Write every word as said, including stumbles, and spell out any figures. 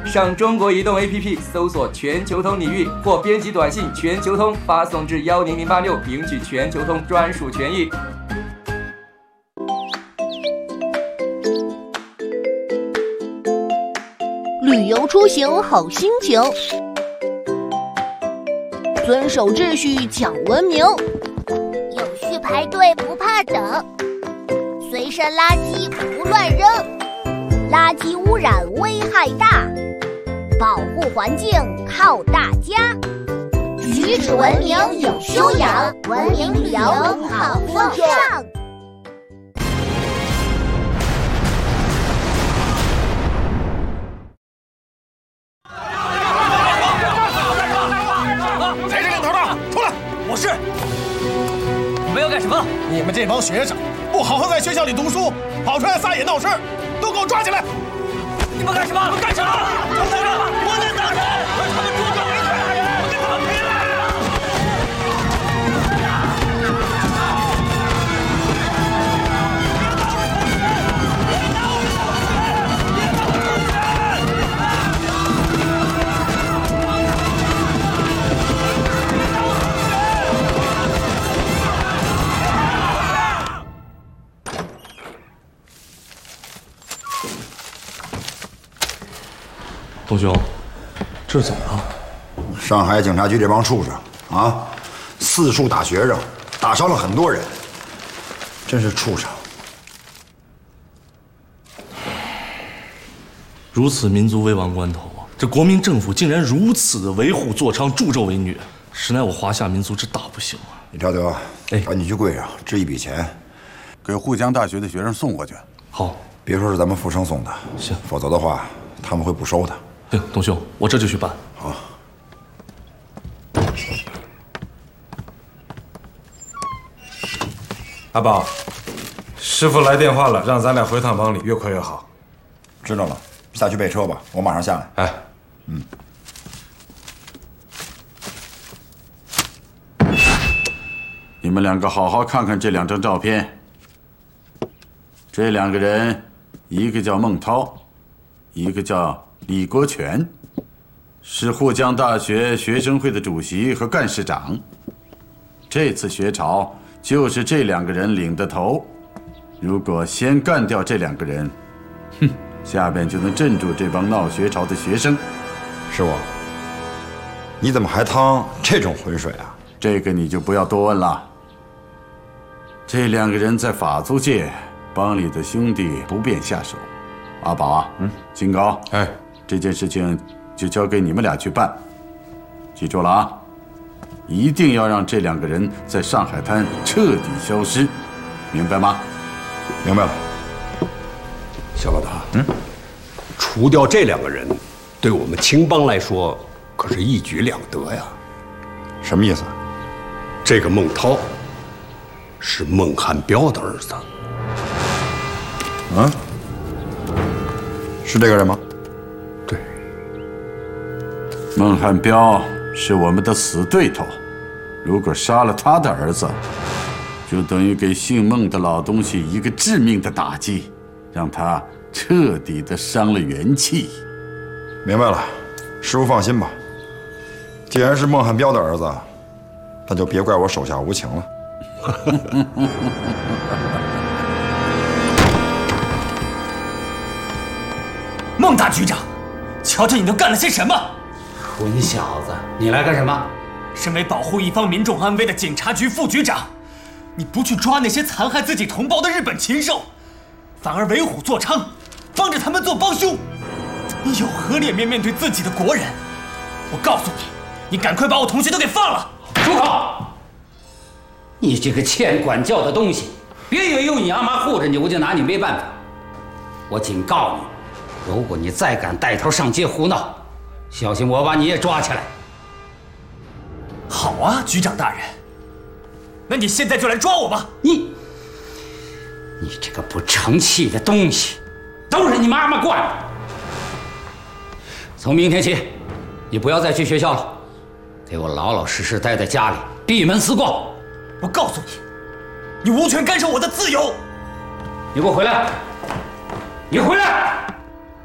上中国移动 A P P 搜索“全球通”领域，或编辑短信“全球通”发送至幺零零八六，领取全球通专属权益。 旅游出行好心情，遵守秩序讲文明， 有序排队不怕等，随身垃圾不乱扔，垃圾污染危害大，保护环境靠大家。举止文明有修养，文明旅游好风尚。 谁是领头的？出来！我是。 你们要干什么？ 你们这帮学生不好好在学校里读书，跑出来撒野闹事，都给我抓起来！ 你们干什么？你们干什么？我在这，我在当人，他们助纣为虐，我跟他们拼了！ 董兄，这是怎么了？ 上海警察局这帮畜生啊，四处打学生，打伤了很多人，真是畜生！ 如此民族危亡关头啊，这国民政府竟然如此的为虎作伥、助纣为虐，实乃我华夏民族之大不幸啊！ 李朝德， 哎， 赶紧去柜上支一笔钱， 给沪江大学的学生送过去。 好， 别说是咱们复生送的， 行， 否则的话他们会不收的。 行，董兄，我这就去办。 好。 阿宝，师傅来电话了，让咱俩回趟帮里，越快越好。 知道了，下去备车吧，我马上下来。 哎， 嗯。 你们两个好好看看这两张照片。这两个人，一个叫孟涛，一个叫李国权，是沪江大学学生会的主席和干事长。这次学潮就是这两个人领的头。如果先干掉这两个人，哼，下边就能镇住这帮闹学潮的学生。 师傅，你怎么还趟这种浑水啊？ 这个你就不要多问了。这两个人在法租界，帮里的兄弟不便下手。阿宝啊，嗯，金高， 哎， 这件事情就交给你们俩去办。记住了啊，一定要让这两个人在上海滩彻底消失，明白吗？ 明白了。 小老大，嗯，除掉这两个人，对我们青帮来说可是一举两得呀。 什么意思？ 这个孟涛是孟汉彪的儿子。 嗯，是这个人吗？ 对。 孟汉彪是我们的死对头，如果杀了他的儿子，就等于给姓孟的老东西一个致命的打击，让他彻底的伤了元气。 明白了，师傅放心吧。既然是孟汉彪的儿子，那就别怪我手下无情了。 孟大局长，瞧瞧你都干了些什么！ 混小子，你来干什么？ 身为保护一方民众安危的警察局副局长，你不去抓那些残害自己同胞的日本禽兽，反而为虎作伥，帮着他们做帮凶，你有何脸面面对自己的国人？我告诉你，你赶快把我同学都给放了！ 住口！你这个欠管教的东西，别以为有你阿妈护着你，我就拿你没办法。我警告你，如果你再敢带头上街胡闹，小心我把你也抓起来。 好啊，局长大人，那你现在就来抓我吧！ 你，你这个不成器的东西，都是你妈妈惯的。从明天起，你不要再去学校了，给我老老实实待在家里，闭门思过。 我告诉你，你无权干涉我的自由。 你给我回来！你回来！